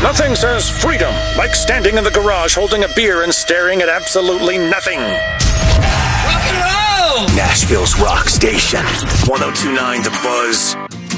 Nothing says freedom like standing in the garage holding a beer and staring at absolutely nothing. Rock and roll! Nashville's rock station. 102.9 The Buzz.